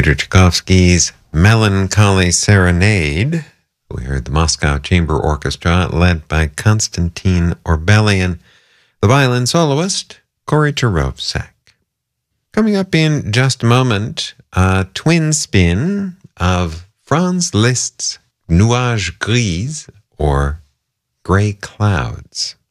Peter Tchaikovsky's Melancholy Serenade. We heard the Moscow Chamber Orchestra led by Konstantin Orbelian, the violin soloist, Cory Turovsek. Coming up in just a moment, a twin spin of Franz Liszt's Nuages Gris, or Gray Clouds.